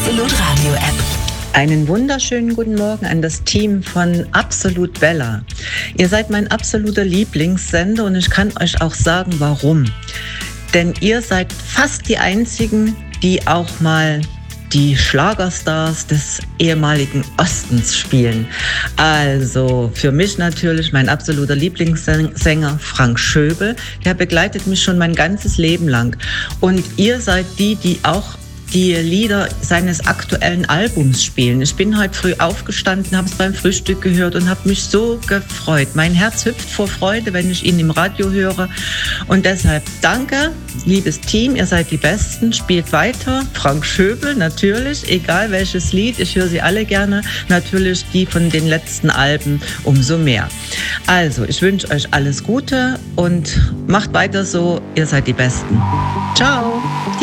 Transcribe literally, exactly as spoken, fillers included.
Absolut Radio App. Einen wunderschönen guten Morgen an das Team von Absolut Bella. Ihr seid mein absoluter Lieblingssender und ich kann euch auch sagen, warum. Denn ihr seid fast die einzigen, die auch mal die Schlagerstars des ehemaligen Ostens spielen. Also für mich natürlich mein absoluter Lieblingssänger Frank Schöbel. Der begleitet mich schon mein ganzes Leben lang. Und ihr seid die, die auch die Lieder seines aktuellen Albums spielen. Ich bin heute früh aufgestanden, habe es beim Frühstück gehört und habe mich so gefreut. Mein Herz hüpft vor Freude, wenn ich ihn im Radio höre. Und deshalb danke, liebes Team, ihr seid die Besten. Spielt weiter. Frank Schöbel natürlich, egal welches Lied. Ich höre sie alle gerne. Natürlich die von den letzten Alben umso mehr. Also, ich wünsche euch alles Gute und macht weiter so. Ihr seid die Besten. Ciao.